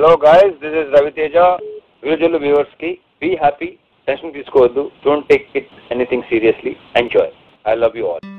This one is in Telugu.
So guys, this is Raviteja. Visual viewers కి బీ హ్యాపీ, టెన్షన్ తీసుకోవద్దు, don't take it anything seriously, enjoy. I love you all.